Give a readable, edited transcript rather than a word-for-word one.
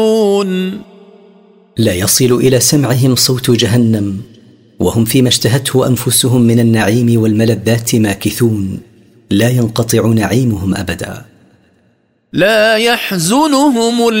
لا يصل إلى سمعهم صوت جهنم وهم فيما اشتهته أنفسهم من النعيم والملذات ماكثون، لا ينقطع نعيمهم أبدا. لا يحزنهم